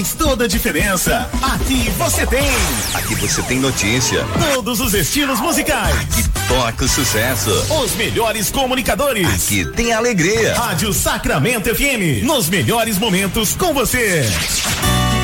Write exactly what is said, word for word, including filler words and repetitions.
Toda a diferença. Aqui você tem. Aqui você tem notícia. Todos os estilos musicais. Aqui toca o sucesso. Os melhores comunicadores. Aqui tem alegria. Rádio Sacramento F M. Nos melhores momentos com você.